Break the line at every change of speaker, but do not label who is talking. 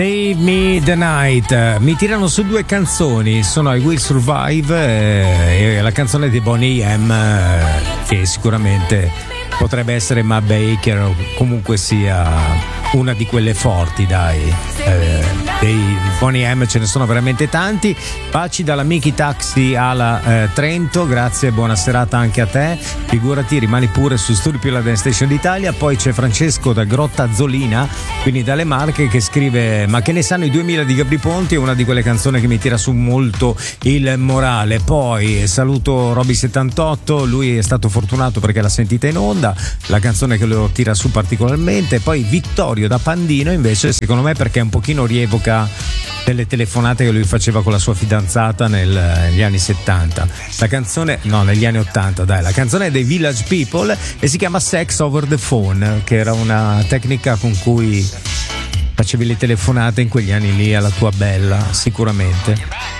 Save Me the Night, mi tirano su due canzoni, sono I Will Survive e la canzone di Boney M, che sicuramente potrebbe essere Ma Baker o comunque sia una di quelle forti, dai. Dei Boney M ce ne sono veramente tanti. Baci dalla Miki Taxi alla Trento, grazie e buona serata anche a te. Figurati, rimani pure su Studio Più la Dance Station d'Italia. Poi c'è Francesco da Grotta Zolina, quindi dalle Marche, che scrive: ma che ne sanno i 2000 di Gabri Ponti? È una di quelle canzoni che mi tira su molto il morale. Poi saluto Roby78, lui è stato fortunato perché l'ha sentita in onda, la canzone che lo tira su particolarmente. Poi Vittorio da Pandino invece, secondo me, perché un pochino rievoca delle telefonate che lui faceva con la sua fidanzata negli anni 70. La canzone, no, negli anni 80, dai, la canzone è dei Village People e si chiama Sex Over the Phone, che era una tecnica con cui facevi le telefonate in quegli anni lì alla tua bella, sicuramente.